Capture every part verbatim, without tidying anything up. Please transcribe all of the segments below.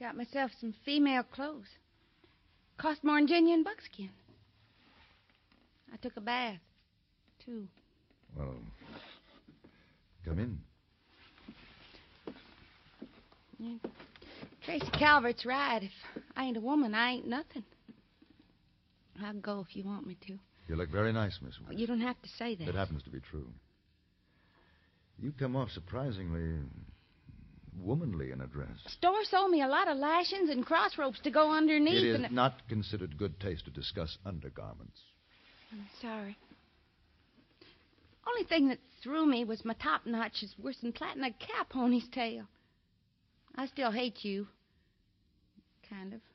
got myself some female clothes. Cost more'n genuine buckskin. I took a bath, too. Well, come in. Yeah. Tracy Calvert's right. If I ain't a woman, I ain't nothing. I'll go if you want me to. You look very nice, Miss West. You don't have to say that. It happens to be true. You come off surprisingly womanly in a dress. Store sold me a lot of lashings and cross ropes to go underneath. It is and it... not considered good taste to discuss undergarments. I'm sorry. Only thing that threw me was my top notch is worse than plaiting a cow pony's tail. I still hate you. Kind of.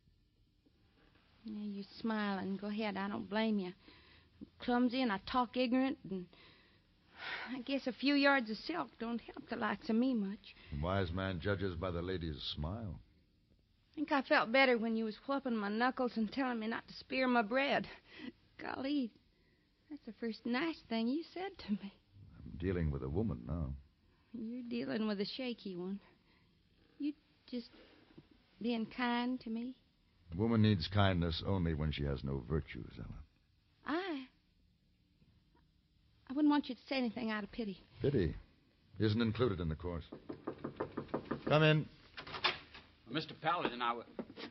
Yeah, you smiling. Go ahead. I don't blame you. I'm clumsy and I talk ignorant, and I guess a few yards of silk don't help the likes of me much. A wise man judges by the lady's smile. I think I felt better when you was whooping my knuckles and telling me not to spear my bread. Golly, that's the first nice thing you said to me. I'm dealing with a woman now. You're dealing with a shaky one. You just being kind to me. A woman needs kindness only when she has no virtues, Ella. I... I wouldn't want you to say anything out of pity. Pity isn't included in the course. Come in. Well, Mister Paladin, I would...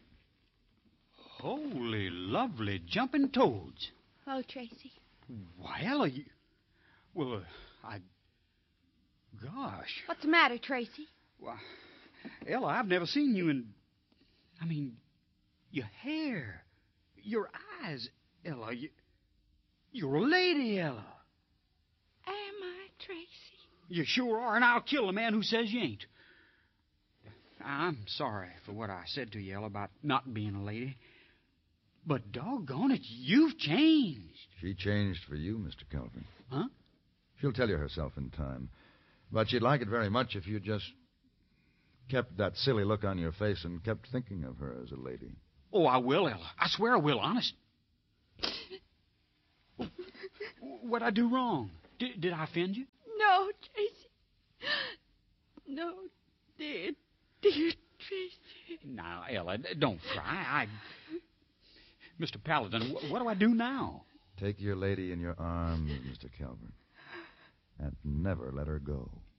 Holy lovely jumping toads. Oh, Tracy. Why, Ella, you... Well, uh, I... Gosh. What's the matter, Tracy? Well, Ella, I've never seen you in... I mean, your hair, your eyes, Ella. You... You're a lady, Ella. Am I, Tracy? You sure are, and I'll kill the man who says you ain't. I'm sorry for what I said to you, Ella, about not being a lady. But doggone it, you've changed. She changed for you, Mister Calvin. Huh? She'll tell you herself in time. But she'd like it very much if you just kept that silly look on your face and kept thinking of her as a lady. Oh, I will, Ella. I swear I will, honest. What'd I do wrong? Did, did I offend you? No, Tracy. No, dear, dear Tracy. Now, Ella, don't cry. I... Mister Paladin, what, what do I do now? Take your lady in your arms, Mister Calvert, and never let her go.